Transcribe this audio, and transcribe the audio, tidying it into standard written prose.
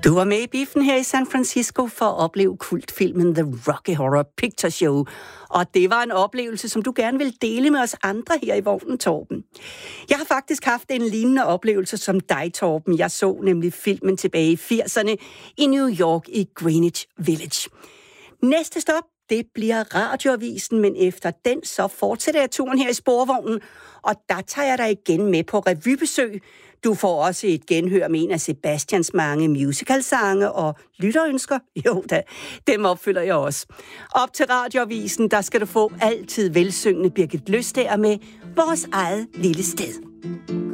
Du var med i biffen her i San Francisco for at opleve kultfilmen The Rocky Horror Picture Show. Og det var en oplevelse, som du gerne vil dele med os andre her i vognen, Torben. Jeg har faktisk haft en lignende oplevelse som dig, Torben. Jeg så nemlig filmen tilbage i 80'erne i New York i Greenwich Village. Næste stop, det bliver radioavisen, men efter den så fortsætter jeg turen her i sporvognen, og der tager jeg dig igen med på revybesøg. Du får også et genhør med en af Sebastians mange musicalsange og lytterønsker. Jo da, dem opfylder jeg også. Op til radioavisen, der skal du få altid velsyngende Birgit Løstager med Vores eget lille sted.